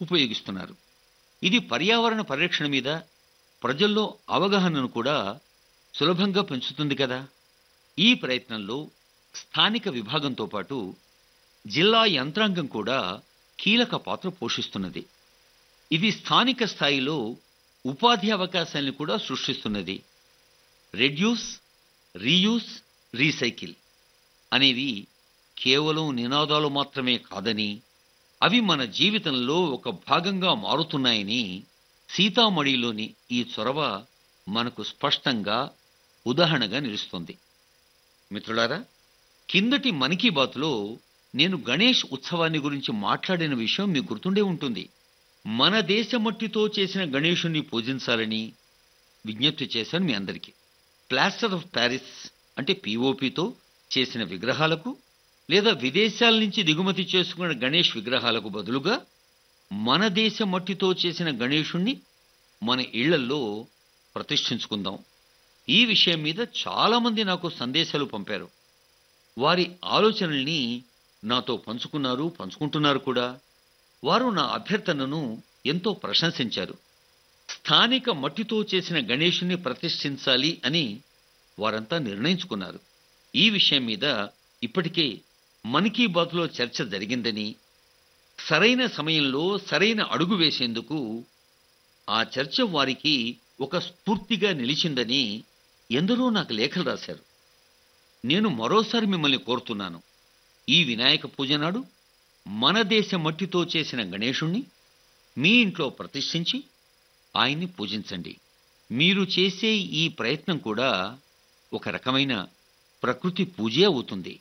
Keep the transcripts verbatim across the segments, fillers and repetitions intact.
ఉపయోగిస్తున్నారు. ఇది పర్యావరణ పరిరక్షణ మీద ప్రజల్లో అవగాహనను కూడా సులభంగా పెంచుతుంది కదా. ఈ ప్రయత్నంలో స్థానిక విభాగంతో పాటు జిల్లా యంత్రాంగం కూడా కీలక పాత్ర పోషిస్తున్నది. ఇది స్థానిక స్థాయిలో ఉపాధి అవకాశాలను కూడా సృష్టిస్తున్నది. రెడ్యూస్, రీయూస్, రీసైకిల్ అనేవి కేవలం నినాదాలు మాత్రమే కాదని, అవి మన జీవితంలో ఒక భాగంగా మారుతున్నాయని సీతామఢీలోని ఈ చొరవ మనకు స్పష్టంగా ఉదాహరణగా నిలుస్తుంది. మిత్రులారా, కిందటి మన్ కీ బాత్లో నేను గణేష్ ఉత్సవాన్ని గురించి మాట్లాడిన విషయం మీకు గుర్తుండే ఉంటుంది. మన దేశ మట్టితో చేసిన గణేశుని పూజించాలని విజ్ఞప్తి చేశాను మీ అందరికీ. ప్లాస్టర్ ఆఫ్ ప్యారిస్ అంటే పీఓపీతో చేసిన విగ్రహాలకు లేదా విదేశాల నుంచి దిగుమతి చేసుకున్న గణేష్ విగ్రహాలకు బదులుగా మన దేశ మట్టితో చేసిన గణేశుణ్ణి మన ఇళ్లల్లో ప్రతిష్ఠించుకుందాం. ఈ విషయం మీద చాలామంది నాకు సందేశాలు పంపారు. వారి ఆలోచనల్ని నాతో పంచుకున్నారు, పంచుకుంటున్నారు కూడా. వారు నా అభ్యర్థనను ఎంతో ప్రశంసించారు. స్థానిక మట్టితో చేసిన గణేశుని ప్రతిష్ఠించాలి అని వారంతా నిర్ణయించుకున్నారు. ఈ విషయం మీద ఇప్పటికే మన్ కీ బాత్లో చర్చ జరిగిందని, సరైన సమయంలో సరైన అడుగు వేసేందుకు ఆ చర్చ వారికి ఒక స్ఫూర్తిగా నిలిచిందని ఎందరో నాకు లేఖలు రాశారు. నేను మరోసారి మిమ్మల్ని కోరుతున్నాను, ఈ వినాయక పూజ నాడు మన దేశ మట్టితో చేసిన గణేశుణ్ణి మీ ఇంట్లో ప్రతిష్ఠించి ఆయన్ని పూజించండి. మీరు చేసే ఈ ప్రయత్నం కూడా ఒక రకమైన ప్రకృతి పూజే అవుతుంది.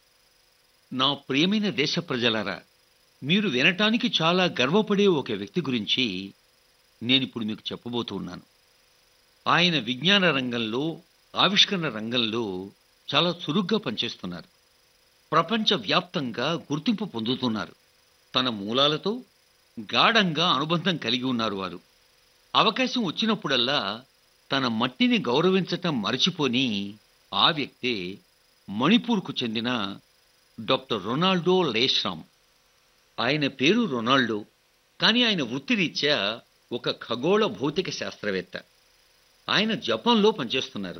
నా ప్రియమైన దేశ ప్రజలారా, మీరు వినటానికి చాలా గర్వపడే ఒక వ్యక్తి గురించి నేనిప్పుడు మీకు చెప్పబోతున్నాను. ఆయన విజ్ఞాన రంగంలో, ఆవిష్కరణ రంగంలో చాలా చురుగ్గా పనిచేస్తున్నారు. ప్రపంచవ్యాప్తంగా గుర్తింపు పొందుతున్నారు. తన మూలాలతో గాఢంగా అనుబంధం కలిగి ఉన్నారు వారు. అవకాశం వచ్చినప్పుడల్లా తన మట్టిని గౌరవించటం మరచిపోని ఆ వ్యక్తే మణిపూర్కు చెందిన డాక్టర్ రొనాల్డో లేశ్రామ్. ఆయన పేరు రొనాల్డో, కానీ ఆయన వృత్తిరీత్యా ఒక ఖగోళ భౌతిక శాస్త్రవేత్త. ఆయన జపాన్లో పనిచేస్తున్నారు.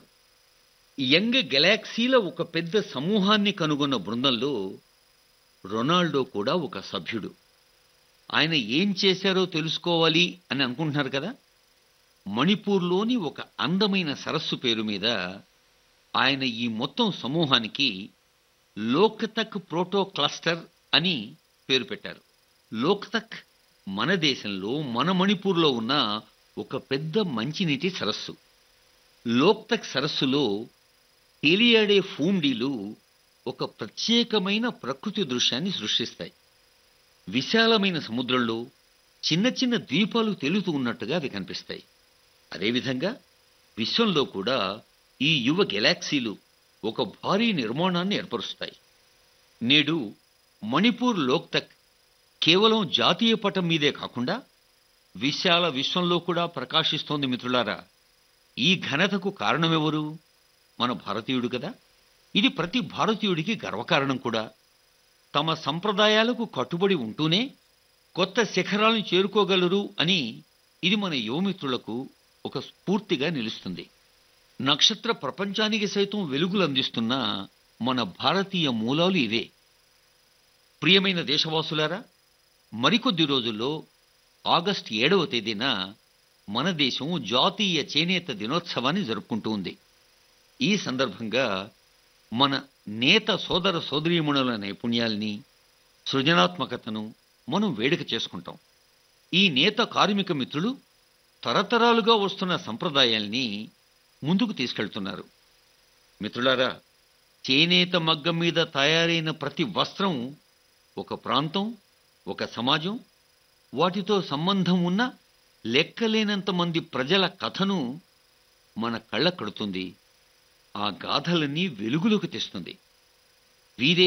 యంగ్ గెలాక్సీల ఒక పెద్ద సమూహాన్ని కనుగొన్న బృందంలో రొనాల్డో కూడా ఒక సభ్యుడు. ఆయన ఏం చేశారో తెలుసుకోవాలి అని అనుకుంటున్నారు కదా. మణిపూర్లోని ఒక అందమైన సరస్సు పేరు మీద ఆయన ఈ మొత్తం సమూహానికి లోక్తక్ ప్రోటో క్లస్టర్ అని పేరు పెట్టారు. లోక్తక్ మన దేశంలో, మన మణిపూర్లో ఉన్న ఒక పెద్ద మంచినీటి సరస్సు. లోక్తక్ సరస్సులో తేలియాడే ఫూమ్డీలు ఒక ప్రత్యేకమైన ప్రకృతి దృశ్యాన్ని సృష్టిస్తాయి. విశాలమైన సముద్రంలో చిన్న చిన్న ద్వీపాలు తేలుతూ ఉన్నట్టుగా అవి కనిపిస్తాయి. అదేవిధంగా విశ్వంలో కూడా ఈ యువ గెలాక్సీలు ఒక భారీ నిర్మాణాన్ని ఏర్పరుస్తాయి. నేడు మణిపూర్ లోక్తక్ కేవలం జాతీయ పటం మీదే కాకుండా విశాల విశ్వంలో కూడా ప్రకాశిస్తోంది. మిత్రులారా, ఈ ఘనతకు కారణమెవరు? మన భారతీయుడు కదా. ఇది ప్రతి భారతీయుడికి గర్వకారణం కూడా. తమ సంప్రదాయాలకు కట్టుబడి ఉంటూనే కొత్త శిఖరాలను చేరుకోగలరు అని ఇది మన యువమిత్రులకు ఒక స్ఫూర్తిగా నిలుస్తుంది. నక్షత్ర ప్రపంచానికి సైతం వెలుగులు అందిస్తున్న మన భారతీయ మూలాలు ఇవే. ప్రియమైన దేశవాసులారా, మరికొద్ది రోజుల్లో ఆగస్టు ఏడవ తేదీన మన దేశం జాతీయ చేనేత దినోత్సవాన్ని జరుపుకుంటూ ఉంది. ఈ సందర్భంగా మన నేత సోదర సోదరీమణుల నైపుణ్యాల్ని, సృజనాత్మకతను మనం వేడుక చేసుకుంటాం. ఈ నేత కార్మిక మిత్రులు తరతరాలుగా వస్తున్న సంప్రదాయాల్ని ముందుకు తీసుకెళ్తున్నారు. మిత్రులారా, చేనేత మగ్గం మీద తయారైన ప్రతి వస్త్రం ఒక ప్రాంతం, ఒక సమాజం, వాటితో సంబంధం ఉన్న లెక్కలేనంత మంది ప్రజల కథను మన కళ్ళ కడుతుంది. ఆ గాథలన్నీ వెలుగులోకి తెస్తుంది. వీరే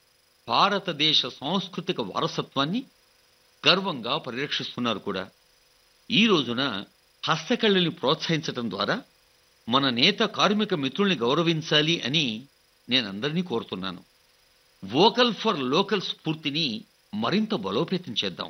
భారతదేశ సాంస్కృతిక వారసత్వాన్ని గర్వంగా పరిరక్షిస్తున్నారు కూడా. ఈ రోజున హస్తకళల్ని ప్రోత్సహించడం ద్వారా మన నేత కార్మిక మిత్రుల్ని గౌరవించాలి అని నేనందరినీ కోరుతున్నాను. వోకల్ ఫర్ లోకల్ స్ఫూర్తిని మరింత బలోపేతం చేద్దాం.